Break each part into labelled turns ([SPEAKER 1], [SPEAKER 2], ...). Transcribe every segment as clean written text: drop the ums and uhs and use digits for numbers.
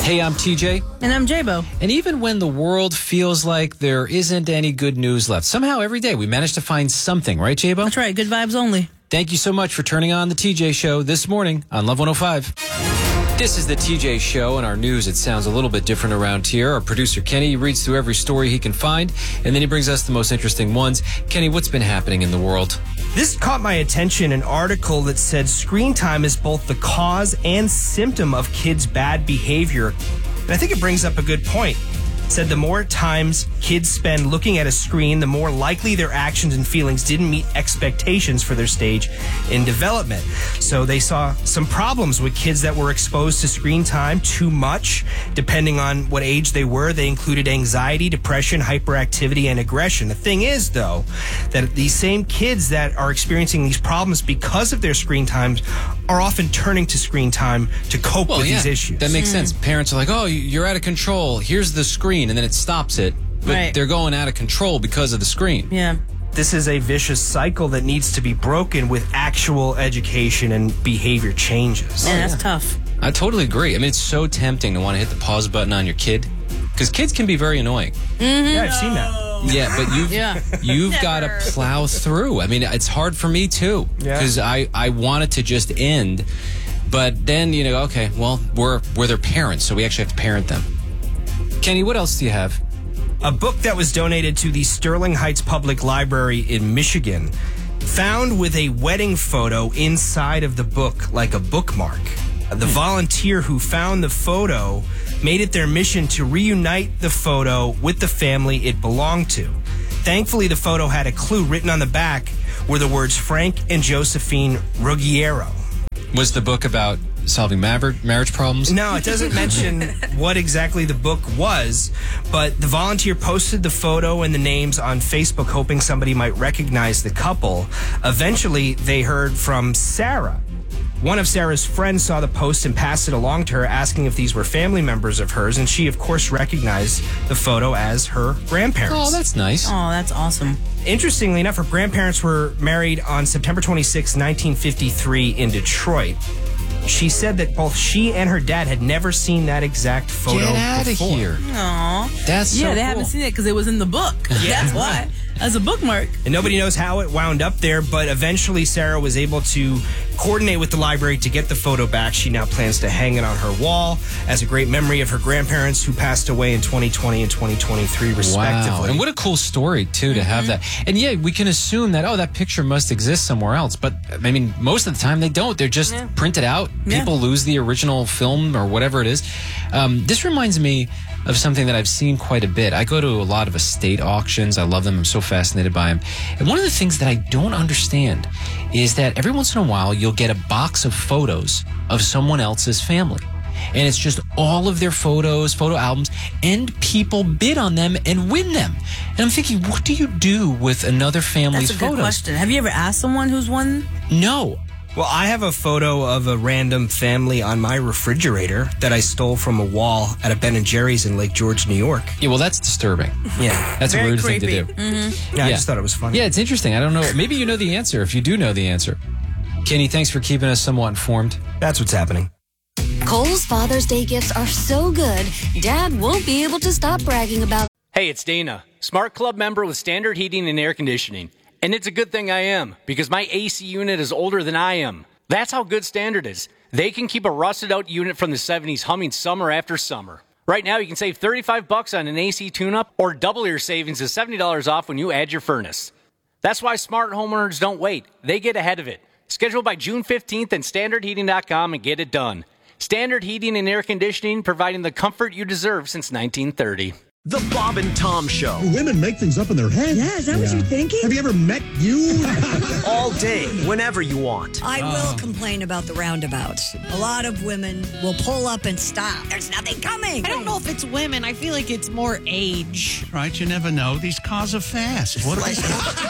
[SPEAKER 1] Hey, I'm TJ.
[SPEAKER 2] And I'm J-Bo.
[SPEAKER 1] And even when the world feels like there isn't any good news left, somehow every day we manage to find something, right, J-Bo?
[SPEAKER 2] That's right. Good vibes only.
[SPEAKER 1] Thank you so much for turning on the TJ Show this morning on Love 105. This is the TJ Show, and our news, it sounds a little bit different around here. Our producer, Kenny, reads through every story he can find, and then he brings us the most interesting ones. Kenny, what's been happening in the world?
[SPEAKER 3] This caught my attention, an article that said screen time is both the cause and symptom of kids' bad behavior. And I think it brings up a good point. It said the more times kids spend looking at a screen, the more likely their actions and feelings didn't meet expectations for their stage in development. So they saw some problems with kids that were exposed to screen time too much. Depending on what age they were, they included anxiety, depression, hyperactivity, and aggression. The thing is, though, that these same kids that are experiencing these problems because of their screen times are often turning to screen time to cope with these issues.
[SPEAKER 1] That makes sense. Parents are like, oh, you're out of control. Here's the screen. And then it stops it. But they're going out of control because of the screen.
[SPEAKER 2] Yeah.
[SPEAKER 3] This is a vicious cycle that needs to be broken with actual education and behavior changes.
[SPEAKER 2] Man, that's tough.
[SPEAKER 1] I totally agree. I mean, it's so tempting to want to hit the pause button on your kid. Because kids can be very annoying.
[SPEAKER 3] Mm-hmm. Yeah, I've seen that.
[SPEAKER 1] Yeah, but you've got to plow through. I mean, it's hard for me, too. Because I want it to just end. But then, okay, well, we're their parents, so we actually have to parent them. Kenny, what else do you have?
[SPEAKER 3] A book that was donated to the Sterling Heights Public Library in Michigan, found with a wedding photo inside of the book like a bookmark. The volunteer who found the photo made it their mission to reunite the photo with the family it belonged to. Thankfully, the photo had a clue. Written on the back were the words Frank and Josephine Ruggiero.
[SPEAKER 1] Was the book about solving marriage problems?
[SPEAKER 3] No, it doesn't mention what exactly the book was, but the volunteer posted the photo and the names on Facebook, hoping somebody might recognize the couple. Eventually, they heard from Sarah. One of Sarah's friends saw the post and passed it along to her, asking if these were family members of hers, and she, of course, recognized the photo as her grandparents.
[SPEAKER 1] Oh, that's nice.
[SPEAKER 2] Oh, that's awesome.
[SPEAKER 3] Interestingly enough, her grandparents were married on September 26, 1953 in Detroit. She said that both she and her dad had never seen that exact photo before.
[SPEAKER 1] Get out of here.
[SPEAKER 2] Aww.
[SPEAKER 1] That's so
[SPEAKER 2] they
[SPEAKER 1] cool.
[SPEAKER 2] haven't seen it because it was in the book. That's why. As a bookmark.
[SPEAKER 3] And nobody knows how it wound up there, but eventually Sarah was able to coordinate with the library to get the photo back. She now plans to hang it on her wall as a great memory of her grandparents who passed away in 2020 and 2023, respectively.
[SPEAKER 1] Wow. And what a cool story, too, to have that. And yeah, we can assume that, that picture must exist somewhere else. But, I mean, most of the time they don't. They're just printed out. People lose the original film or whatever it is. This reminds me of something that I've seen quite a bit. I go to a lot of estate auctions. I love them. I'm so fascinated by them. And one of the things that I don't understand is that every once in a while you'll get a box of photos of someone else's family. And it's just all of their photos, photo albums, and people bid on them and win them. And I'm thinking, what do you do with another family's
[SPEAKER 2] photos? That's a good question. Have you ever asked someone who's won?
[SPEAKER 1] No.
[SPEAKER 3] Well, I have a photo of a random family on my refrigerator that I stole from a wall at a Ben & Jerry's in Lake George, New York.
[SPEAKER 1] Yeah, well, that's disturbing.
[SPEAKER 3] Yeah.
[SPEAKER 1] That's
[SPEAKER 2] Very
[SPEAKER 1] a weird
[SPEAKER 2] creepy.
[SPEAKER 1] thing to do.
[SPEAKER 2] Mm-hmm.
[SPEAKER 3] Yeah, I just thought it was funny.
[SPEAKER 1] Yeah, it's interesting. I don't know. Maybe you know the answer if you do know the answer. Kenny, thanks for keeping us somewhat informed.
[SPEAKER 3] That's what's happening.
[SPEAKER 4] Kohl's Father's Day gifts are so good, Dad won't be able to stop bragging about.
[SPEAKER 5] Hey, it's Dana, Smart Club member with Standard Heating and Air Conditioning. And it's a good thing I am, because my AC unit is older than I am. That's how good Standard is. They can keep a rusted-out unit from the 70s humming summer after summer. Right now, you can save $35 on an AC tune-up, or double your savings to $70 off when you add your furnace. That's why smart homeowners don't wait. They get ahead of it. Schedule by June 15th at StandardHeating.com and get it done. Standard Heating and Air Conditioning, providing the comfort you deserve since 1930.
[SPEAKER 6] The Bob and Tom Show.
[SPEAKER 7] Women make things up in their heads.
[SPEAKER 8] Yeah, is that what you're thinking?
[SPEAKER 7] Have you ever met you?
[SPEAKER 6] All day, whenever you want.
[SPEAKER 8] I will complain about the roundabouts. A lot of women will pull up and stop. There's nothing coming.
[SPEAKER 9] I don't know if it's women. I feel like it's more age.
[SPEAKER 10] Right, you never know. These cars are fast. What
[SPEAKER 11] They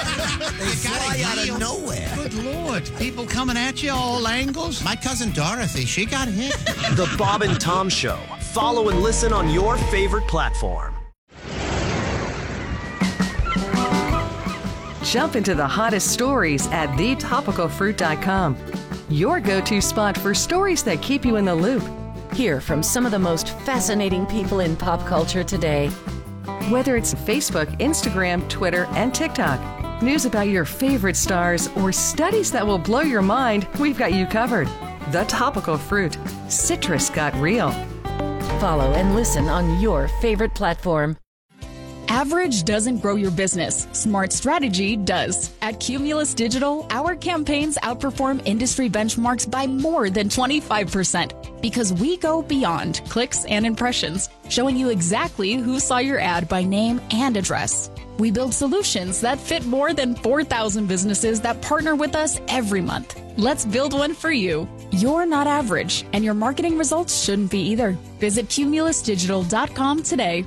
[SPEAKER 11] fly out of nowhere.
[SPEAKER 10] Good Lord. People coming at you all angles. My cousin Dorothy, she got hit.
[SPEAKER 6] The Bob and Tom Show. Follow and listen on your favorite platform.
[SPEAKER 12] Jump into the hottest stories at thetopicalfruit.com. Your go-to spot for stories that keep you in the loop. Hear from some of the most fascinating people in pop culture today. Whether it's Facebook, Instagram, Twitter, and TikTok, news about your favorite stars, or studies that will blow your mind, we've got you covered. The Topical Fruit. Citrus got real. Follow and listen on your favorite platform.
[SPEAKER 13] Average doesn't grow your business. Smart strategy does. At Cumulus Digital, our campaigns outperform industry benchmarks by more than 25% because we go beyond clicks and impressions, showing you exactly who saw your ad by name and address. We build solutions that fit more than 4,000 businesses that partner with us every month. Let's build one for you. You're not average, and your marketing results shouldn't be either. Visit cumulusdigital.com today.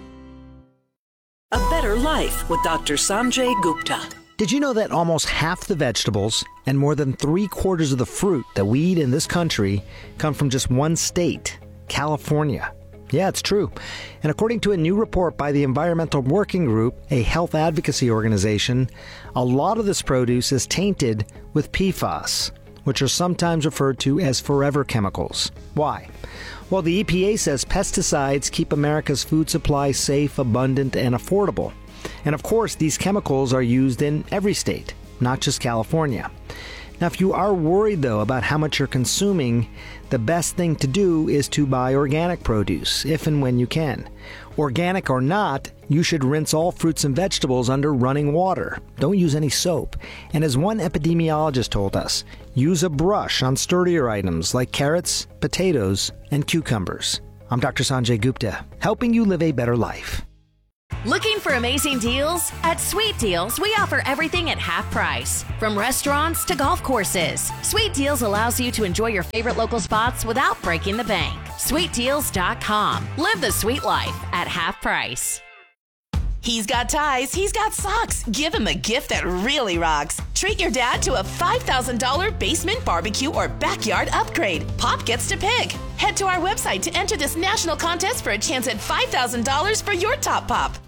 [SPEAKER 14] A Better Life with Dr. Sanjay Gupta.
[SPEAKER 15] Did you know that almost half the vegetables and more than 3/4 of the fruit that we eat in this country come from just one state, California? Yeah, it's true. And according to a new report by the Environmental Working Group, a health advocacy organization, a lot of this produce is tainted with PFAS, which are sometimes referred to as forever chemicals. Why? Well, the EPA says pesticides keep America's food supply safe, abundant, and affordable. And of course, these chemicals are used in every state, not just California. Now, if you are worried, though, about how much you're consuming, the best thing to do is to buy organic produce, if and when you can. Organic or not, you should rinse all fruits and vegetables under running water. Don't use any soap. And as one epidemiologist told us, use a brush on sturdier items like carrots, potatoes, and cucumbers. I'm Dr. Sanjay Gupta, helping you live a better life.
[SPEAKER 16] Looking for amazing deals? At Sweet Deals, we offer everything at half price. From restaurants to golf courses, Sweet Deals allows you to enjoy your favorite local spots without breaking the bank. SweetDeals.com. Live the sweet life at half price.
[SPEAKER 17] He's got ties, he's got socks. Give him a gift that really rocks. Treat your dad to a $5,000 basement barbecue or backyard upgrade. Pop gets to pick. Head to our website to enter this national contest for a chance at $5,000 for your top pop.